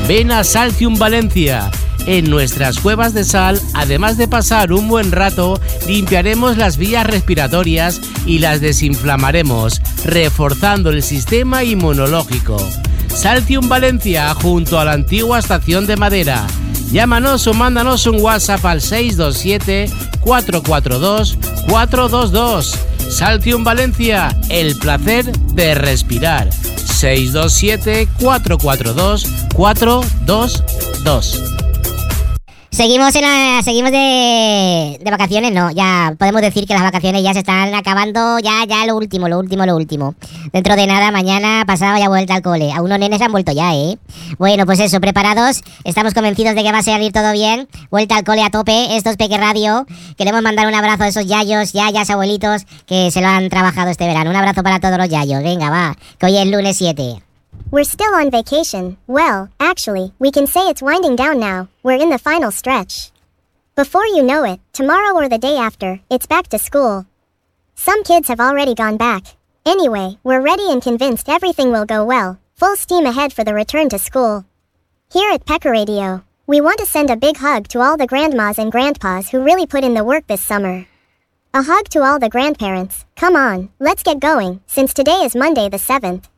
Ven a Saltium Valencia. En nuestras cuevas de sal, además de pasar un buen rato, limpiaremos las vías respiratorias y las desinflamaremos, reforzando el sistema inmunológico. Saltium Valencia, junto a la antigua estación de Madera. Llámanos o mándanos un WhatsApp al 627-442-422. Saltium Valencia, el placer de respirar. 627-442-422. Seguimos de vacaciones, no, ya podemos decir que las vacaciones ya se están acabando, ya lo último. Dentro de nada, mañana, pasado, ya vuelta al cole. A unos nenes han vuelto ya, ¿eh? Bueno, pues eso, preparados, estamos convencidos de que va a salir todo bien. Vuelta al cole a tope, esto es Peque Radio. Queremos mandar un abrazo a esos yayos, yayas, abuelitos que se lo han trabajado este verano. Un abrazo para todos los yayos, venga, va, que hoy es lunes 7. We're still on vacation. Well, actually, we can say it's winding down now. We're in the final stretch. Before you know it, tomorrow or the day after, it's back to school. Some kids have already gone back. Anyway, we're ready and convinced everything will go well. Full steam ahead for the return to school. Here at Pekka Radio, we want to send a big hug to all the grandmas and grandpas who really put in the work this summer. A hug to all the grandparents. Come on, let's get going, since today is Monday the 7th.